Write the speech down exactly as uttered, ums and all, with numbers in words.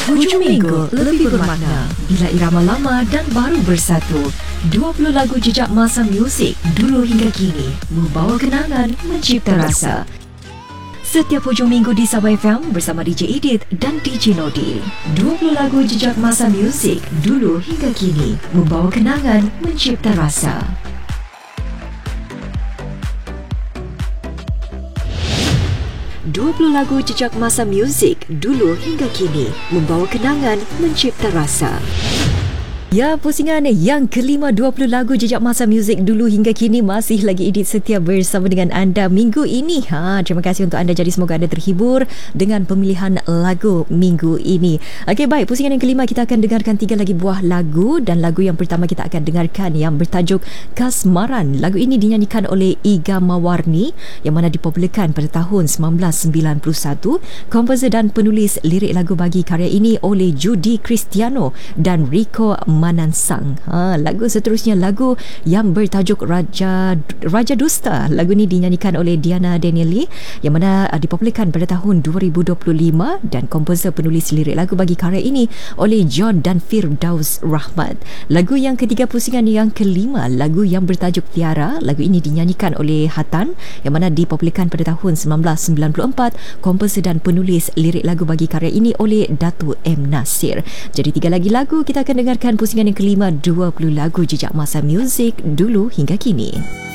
Hujung minggu lebih bermakna bila irama lama dan baru bersatu. dua puluh lagu jejak masa muzik dulu hingga kini membawa kenangan, mencipta rasa. Setiap hujung minggu di Sabah F M bersama D J Edith dan D J Nodi. dua puluh lagu jejak masa muzik dulu hingga kini membawa kenangan, mencipta rasa. dua puluh lagu jejak masa muzik dulu hingga kini membawa kenangan, mencipta rasa. Ya, pusingan yang kelima dua puluh lagu jejak masa muzik dulu hingga kini masih lagi Edith setia bersama dengan anda minggu ini. Ha, terima kasih untuk anda, jadi semoga anda terhibur dengan pemilihan lagu minggu ini. Okey, baik, pusingan yang kelima kita akan dengarkan tiga lagi buah lagu, dan lagu yang pertama kita akan dengarkan yang bertajuk Kasmaran. Lagu ini dinyanyikan oleh Iga Mawarni yang mana dipopularkan pada tahun sembilan belas sembilan puluh satu. Komposer dan penulis lirik lagu bagi karya ini oleh Judy Cristiano dan Rico Manansang. Ha, lagu seterusnya lagu yang bertajuk Raja Raja Dusta. Lagu ini dinyanyikan oleh Diana Danieli yang mana uh, dipopularkan pada tahun dua ribu dua puluh lima, dan komposer penulis lirik lagu bagi karya ini oleh John dan Firdaus Rahmat. Lagu yang ketiga pusingan yang kelima, lagu yang bertajuk Tiara. Lagu ini dinyanyikan oleh Hatan yang mana dipopularkan pada tahun sembilan belas sembilan puluh empat. Komposer dan penulis lirik lagu bagi karya ini oleh Datuk M. Nasir. Jadi tiga lagi lagu kita akan dengarkan pusingan yang kelima dua puluh lagu jejak masa muzik dulu hingga kini.